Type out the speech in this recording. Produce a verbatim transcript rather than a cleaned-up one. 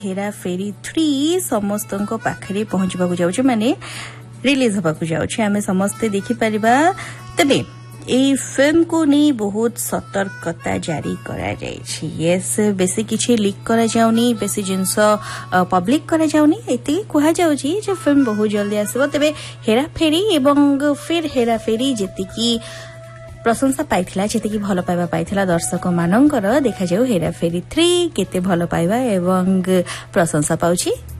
हेरा फेरी three समस्त पाखे पहुंचवा जाऊँ माने रिलीज हवा जाऊँ आम समस्ते देखिपर तेरे এই फिल्म को नहीं बहुत सतर्कता जारी करा जायछि यस बेसी किछि लीक करा जाउनी बेसी जिंस पब्लिक करा जाउनी एते कहा जाउछि जे फिल्म बहुत जल्दी आसबो तबे हेरा फेरी एवं फिर हेरा फेरी जेति की प्रशंसा पाइथिला जेति की भलो पाइबा पाइथिला दर्शक मानकर देखा जाउ हेरा फेरी थ्री केते भलो पाइबा एवं प्रशंसा पाउछि।